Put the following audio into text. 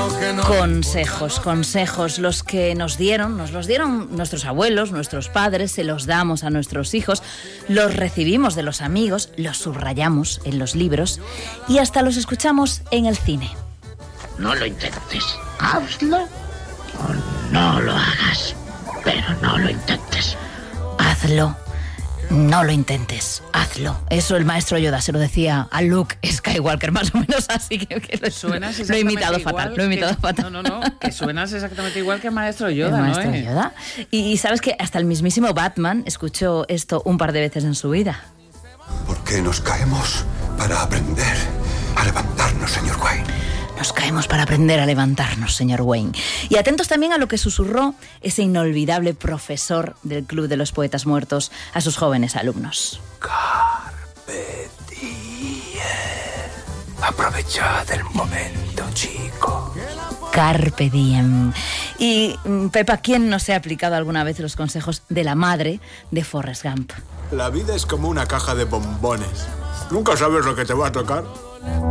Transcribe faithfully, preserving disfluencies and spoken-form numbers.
Consejos, consejos, los que nos dieron, nos los dieron nuestros abuelos, nuestros padres, se los damos a nuestros hijos, los recibimos de los amigos, los subrayamos en los libros y hasta los escuchamos en el cine. No lo intentes, hazlo o no lo hagas, pero no lo intentes. Hazlo. No lo intentes, hazlo. Eso el maestro Yoda se lo decía a Luke Skywalker, más o menos así que, que lo, suenas lo he imitado fatal. Lo he imitado que, fatal. No, no, no, que suenas exactamente igual que el maestro Yoda, el maestro ¿no? Eh? Yoda. Y, y sabes que hasta el mismísimo Batman escuchó esto un par de veces en su vida. ¿Por qué nos caemos? Para aprender a levantarnos, señor Wayne. Nos caemos para aprender a levantarnos, señor Wayne. Y atentos también a lo que susurró ese inolvidable profesor del Club de los Poetas Muertos a sus jóvenes alumnos. Carpe diem. Aprovechad el momento, chico. Carpe diem. Y, Pepa, ¿quién no se ha aplicado alguna vez los consejos de la madre de Forrest Gump? La vida es como una caja de bombones. Nunca sabes lo que te va a tocar.